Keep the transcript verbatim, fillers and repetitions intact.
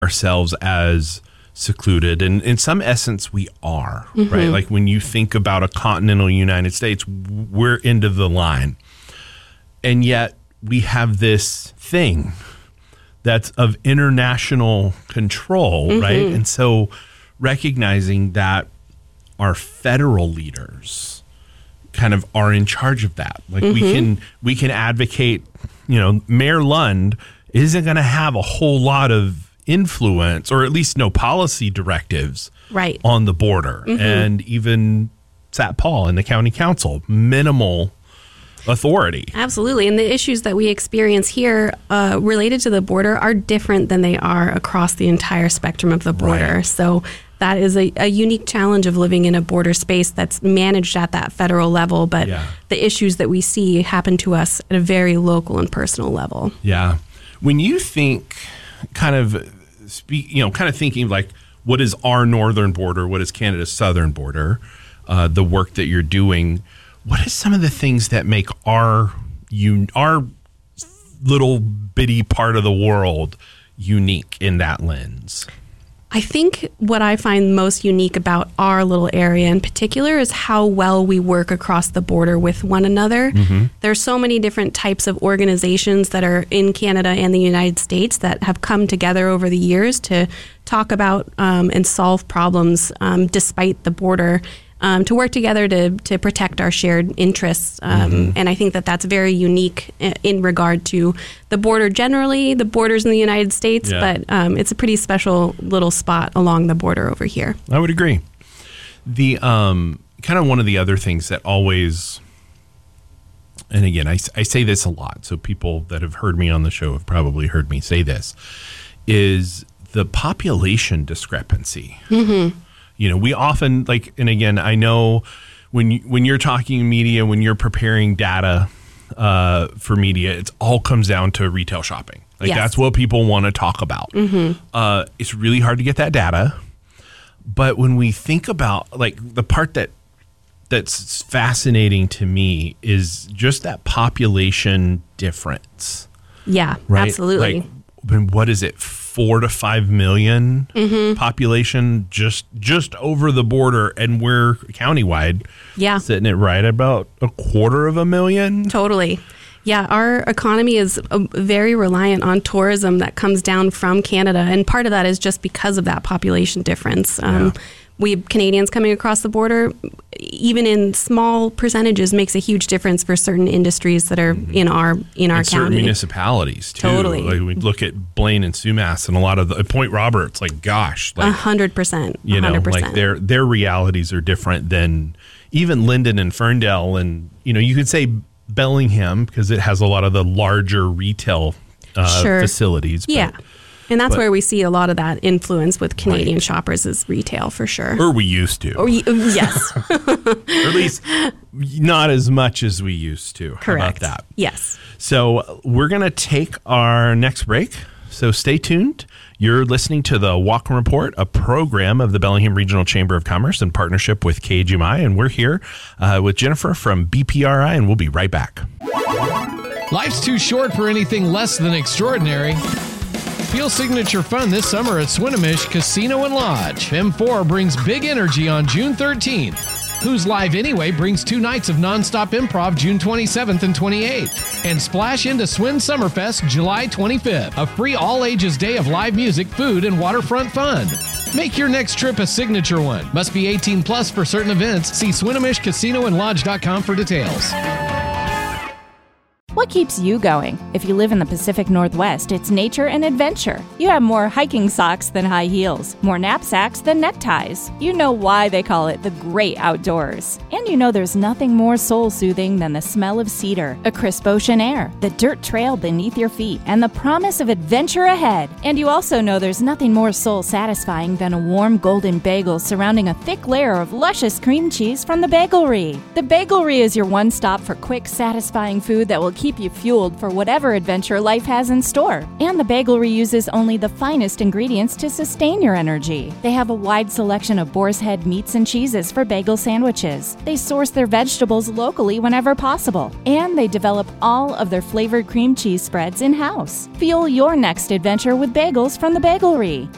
ourselves as secluded, and in some essence we are, mm-hmm. right? Like when you think about a continental United States, we're into the line, and yet we have this thing that's of international control, mm-hmm. right? And so recognizing that our federal leaders kind of are in charge of that, like mm-hmm. we can we can advocate, you know, Mayor Lund isn't going to have a whole lot of influence, or at least no policy directives right. on the border. Mm-hmm. And even Saint Paul and the county council, minimal authority. Absolutely. And the issues that we experience here uh, related to the border are different than they are across the entire spectrum of the border. Right. So that is a, a unique challenge of living in a border space that's managed at that federal level. But yeah. the issues that we see happen to us at a very local and personal level. Yeah. When you think kind of speak, you know, kind of thinking like, what is our northern border? What is Canada's southern border? Uh, the work that you're doing. What is some of the things that make our un- our little bitty part of the world unique in that lens? I think what I find most unique about our little area in particular is how well we work across the border with one another. Mm-hmm. There's so many different types of organizations that are in Canada and the United States that have come together over the years to talk about um, and solve problems um, despite the border. Um, to work together to to protect our shared interests. Um, mm-hmm. And I think that that's very unique in, in regard to the border generally, the borders in the United States, yeah. but um, it's a pretty special little spot along the border over here. I would agree. The um, kind of one of the other things that always, and again, I, I say this a lot, so people that have heard me on the show have probably heard me say this, is the population discrepancy. Mm-hmm. You know, we often like, and again, I know when you, when you're talking media, when you're preparing data uh, for media, it all comes down to retail shopping. Like yes. that's what people want to talk about. Mm-hmm. Uh, it's really hard to get that data, but when we think about like the part that that's fascinating to me is just that population difference. Yeah, right? absolutely. Like, what is it? Four to five million mm-hmm. population just just over the border, and we're countywide. Yeah, sitting at right about a quarter of a million. Totally. Yeah, our economy is uh, very reliant on tourism that comes down from Canada, and part of that is just because of that population difference. Um, yeah. We have Canadians coming across the border, even in small percentages, makes a huge difference for certain industries that are mm-hmm. in our in our and county. Certain municipalities too. Totally. Like we look at Blaine and Sumas, and a lot of the Point Roberts. Like, gosh, a hundred percent. You know, like their their realities are different than even Linden and Ferndale, and you know, you could say Bellingham because it has a lot of the larger retail uh, sure. facilities. But, yeah. And that's but, where we see a lot of that influence with Canadian right. shoppers is retail for sure. Or we used to. Or y- yes. Or at least not as much as we used to. Correct. How about that? Yes. So we're going to take our next break. So stay tuned. You're listening to the Walk-In Report, a program of the Bellingham Regional Chamber of Commerce in partnership with K G M I. And we're here uh, with Jennifer from B P R I, and we'll be right back. Life's too short for anything less than extraordinary. Feel signature fun this summer at Swinomish Casino and Lodge. M four brings big energy on June thirteenth. Who's Live Anyway brings two nights of nonstop improv June twenty-seventh and twenty-eighth. And splash into Swin Summerfest July twenty-fifth, a free all-ages day of live music, food, and waterfront fun. Make your next trip a signature one. Must be eighteen plus for certain events. See Swinomish Casino and Lodge dot com for details. What keeps you going? If you live in the Pacific Northwest, it's nature and adventure. You have more hiking socks than high heels, more knapsacks than neckties. You know why they call it the great outdoors. And you know there's nothing more soul-soothing than the smell of cedar, a crisp ocean air, the dirt trail beneath your feet, and the promise of adventure ahead. And you also know there's nothing more soul-satisfying than a warm golden bagel surrounding a thick layer of luscious cream cheese from the Bagelry. The Bagelry is your one stop for quick, satisfying food that will keep you fueled for whatever adventure life has in store. And the Bagelry uses only the finest ingredients to sustain your energy. They have a wide selection of boar's head meats and cheeses for bagel sandwiches. They source their vegetables locally whenever possible. And they develop all of their flavored cream cheese spreads in-house. Fuel your next adventure with bagels from the Bagelry.